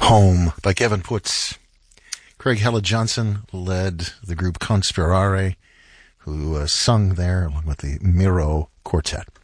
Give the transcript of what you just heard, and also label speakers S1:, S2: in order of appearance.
S1: Home by Kevin Putz. Craig Hella Johnson led the group Conspirare, who sung there along with the Miro Quartet.